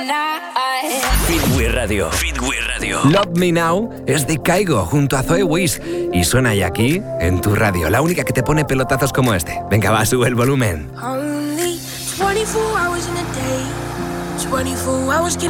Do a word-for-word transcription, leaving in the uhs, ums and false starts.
Fitwi Radio. Fitwi Radio. Love Me Now es de Kygo junto a Zoe Wish y suena ya aquí en tu radio, la única que te pone pelotazos como este. Venga, va, sube el volumen. Only twenty-four hours in a day, twenty-four hours can